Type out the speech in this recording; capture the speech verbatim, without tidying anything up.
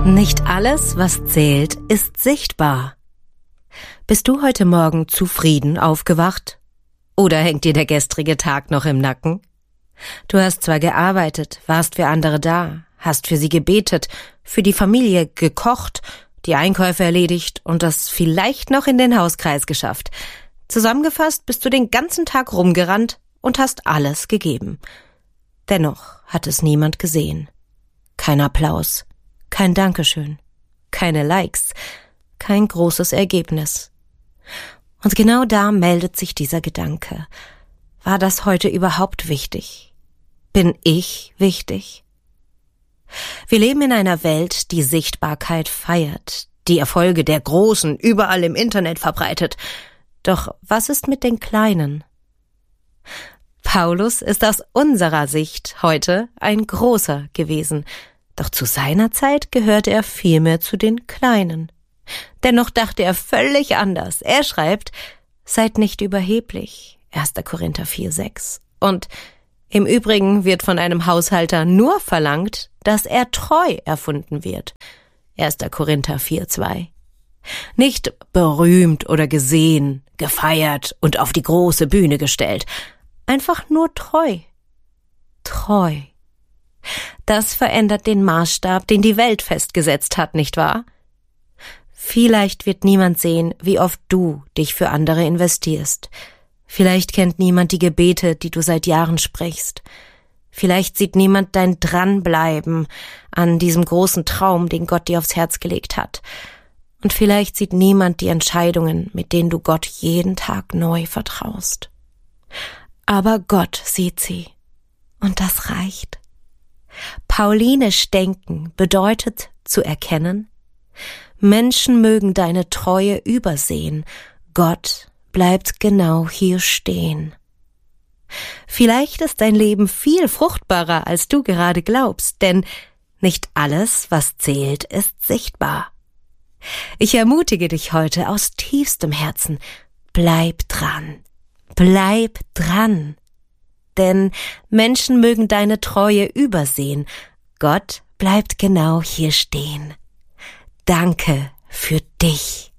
Nicht alles, was zählt, ist sichtbar. Bist du heute Morgen zufrieden aufgewacht? Oder hängt dir der gestrige Tag noch im Nacken? Du hast zwar gearbeitet, warst für andere da, hast für sie gebetet, für die Familie gekocht, die Einkäufe erledigt und das vielleicht noch in den Hauskreis geschafft. Zusammengefasst bist du den ganzen Tag rumgerannt und hast alles gegeben. Dennoch hat es niemand gesehen. Kein Applaus, kein Dankeschön, keine Likes, kein großes Ergebnis. Und genau da meldet sich dieser Gedanke. War das heute überhaupt wichtig? Bin ich wichtig? Wir leben in einer Welt, die Sichtbarkeit feiert, die Erfolge der Großen überall im Internet verbreitet. Doch was ist mit den Kleinen? Paulus ist aus unserer Sicht heute ein Großer gewesen, doch zu seiner Zeit gehörte er vielmehr zu den Kleinen. Dennoch dachte er völlig anders. Er schreibt, seid nicht überheblich, erster Korinther vier sechs. Und im Übrigen wird von einem Haushalter nur verlangt, dass er treu erfunden wird, erster Korinther vier zwei. Nicht berühmt oder gesehen, gefeiert und auf die große Bühne gestellt. Einfach nur treu. Treu. Das verändert den Maßstab, den die Welt festgesetzt hat, nicht wahr? Vielleicht wird niemand sehen, wie oft du dich für andere investierst. Vielleicht kennt niemand die Gebete, die du seit Jahren sprichst. Vielleicht sieht niemand dein Dranbleiben an diesem großen Traum, den Gott dir aufs Herz gelegt hat. Und vielleicht sieht niemand die Entscheidungen, mit denen du Gott jeden Tag neu vertraust. Aber Gott sieht sie. Und das reicht. Paulinisch denken bedeutet zu erkennen, Menschen mögen deine Treue übersehen, Gott bleibt genau hier stehen. Vielleicht ist dein Leben viel fruchtbarer, als du gerade glaubst, denn nicht alles, was zählt, ist sichtbar. Ich ermutige dich heute aus tiefstem Herzen, bleib dran, bleib dran. Denn Menschen mögen deine Treue übersehen, Gott bleibt genau hier stehen. Danke für dich.